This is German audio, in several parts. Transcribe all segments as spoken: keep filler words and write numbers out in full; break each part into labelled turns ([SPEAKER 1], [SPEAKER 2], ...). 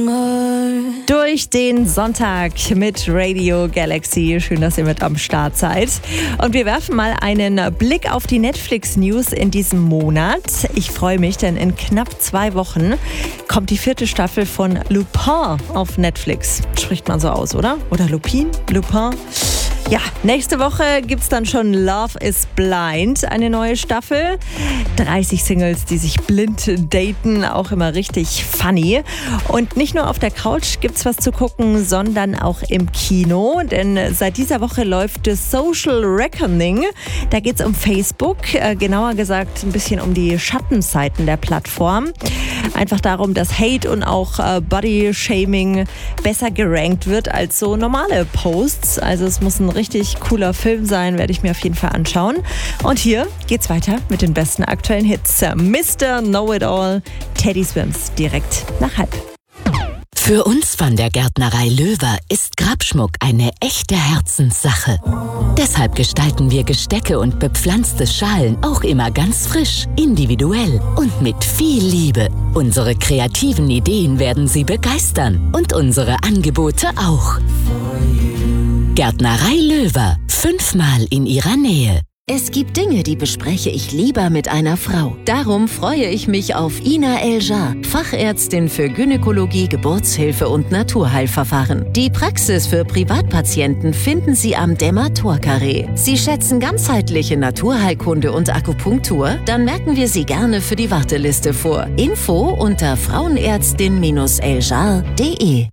[SPEAKER 1] Durch den Sonntag mit Radio Galaxy. Schön, dass ihr mit am Start seid. Und wir werfen mal einen Blick auf die Netflix-News in diesem Monat. Ich freue mich, denn in knapp zwei Wochen kommt die vierte Staffel von Lupin auf Netflix. Spricht man so aus, oder? Oder Lupin? Lupin? Ja, nächste Woche gibt's dann schon Love is Blind, eine neue Staffel. dreißig Singles, die sich blind daten, auch immer richtig funny. Und nicht nur auf der Couch gibt's was zu gucken, sondern auch im Kino. Denn seit dieser Woche läuft The Social Reckoning. Da geht's um Facebook, äh, genauer gesagt ein bisschen um die Schattenseiten der Plattform. Einfach darum, dass Hate und auch äh, Body-Shaming besser gerankt wird als so normale Posts. Also es muss ein richtig cooler Film sein, werde ich mir auf jeden Fall anschauen. Und hier geht's weiter mit den besten aktuellen Hits. Mister Know-It-All, Teddy Swims, direkt nach halb.
[SPEAKER 2] Für uns von der Gärtnerei Löwer ist Grabschmuck eine echte Herzenssache. Deshalb gestalten wir Gestecke und bepflanzte Schalen auch immer ganz frisch, individuell und mit viel Liebe. Unsere kreativen Ideen werden Sie begeistern und unsere Angebote auch. Gärtnerei Löwer, fünfmal in Ihrer Nähe.
[SPEAKER 3] Es gibt Dinge, die bespreche ich lieber mit einer Frau. Darum freue ich mich auf Ina Eljar, Fachärztin für Gynäkologie, Geburtshilfe und Naturheilverfahren. Die Praxis für Privatpatienten finden Sie am Dämmer-Tor-Karree. Sie schätzen ganzheitliche Naturheilkunde und Akupunktur? Dann merken wir Sie gerne für die Warteliste vor. Info unter frauenärztin eljar punkt de.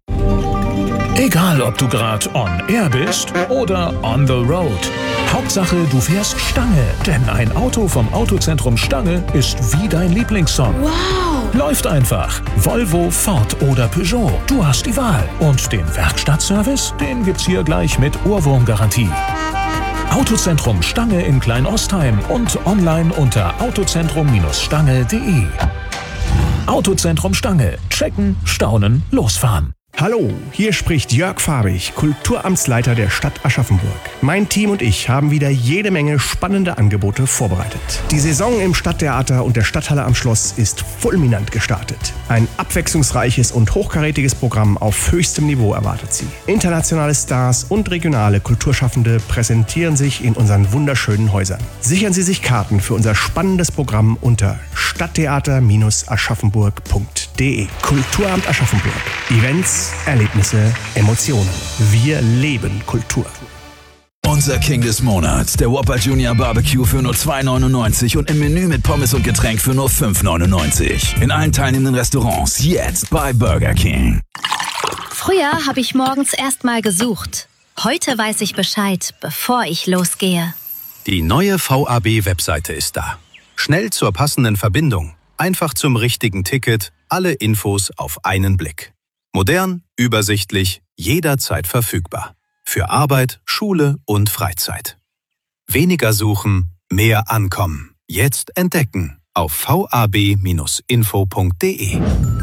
[SPEAKER 4] Egal, ob du gerade on air bist oder on the road. Hauptsache, du fährst Stange. Denn ein Auto vom Autozentrum Stange ist wie dein Lieblingssong.
[SPEAKER 3] Wow!
[SPEAKER 4] Läuft einfach. Volvo, Ford oder Peugeot. Du hast die Wahl. Und den Werkstattservice, den gibt's hier gleich mit Ohrwurmgarantie. Autozentrum Stange in Kleinostheim und online unter autozentrum Stange punkt de. Autozentrum Stange. Checken, staunen, losfahren.
[SPEAKER 5] Hallo, hier spricht Jörg Fabich, Kulturamtsleiter der Stadt Aschaffenburg. Mein Team und ich haben wieder jede Menge spannende Angebote vorbereitet. Die Saison im Stadttheater und der Stadthalle am Schloss ist fulminant gestartet. Ein abwechslungsreiches und hochkarätiges Programm auf höchstem Niveau erwartet Sie. Internationale Stars und regionale Kulturschaffende präsentieren sich in unseren wunderschönen Häusern. Sichern Sie sich Karten für unser spannendes Programm unter stadttheater aschaffenburg punkt de. Kulturamt Aschaffenburg. Events, Erlebnisse, Emotionen. Wir leben Kultur.
[SPEAKER 6] Unser King des Monats, der Whopper Junior Barbecue für nur zwei neunundneunzig und im Menü mit Pommes und Getränk für nur fünf neunundneunzig. In allen teilnehmenden Restaurants jetzt bei Burger King.
[SPEAKER 7] Früher habe ich morgens erst mal gesucht. Heute weiß ich Bescheid, bevor ich losgehe.
[SPEAKER 8] Die neue V A B-Webseite ist da. Schnell zur passenden Verbindung, einfach zum richtigen Ticket, alle Infos auf einen Blick. Modern, übersichtlich, jederzeit verfügbar. Für Arbeit, Schule und Freizeit. Weniger suchen, mehr ankommen. Jetzt entdecken auf v a b info punkt de.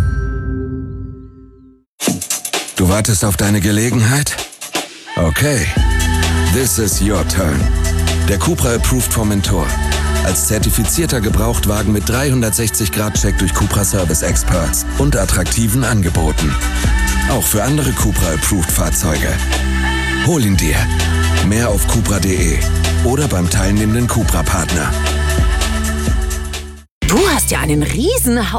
[SPEAKER 9] Du wartest auf deine Gelegenheit? Okay. This is your turn. Der Cupra Approved Formentor. Als zertifizierter Gebrauchtwagen mit dreihundertsechzig Grad Check durch Cupra Service Experts und attraktiven Angeboten. Auch für andere Cupra Approved Fahrzeuge. Hol ihn dir. Mehr auf cupra punkt de oder beim teilnehmenden Cupra Partner.
[SPEAKER 3] Du hast ja einen riesen